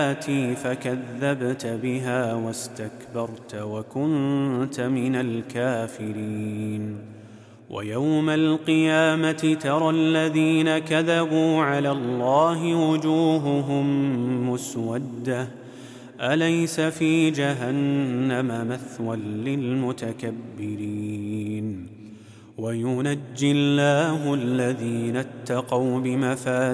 فكذبت بها واستكبرت وكنت من الكافرين. ويوم القيامة ترى الذين كذبوا على الله وجوههم مسودة أليس في جهنم مثوى للمتكبرين. وينجي الله الذين اتقوا بمفازتهم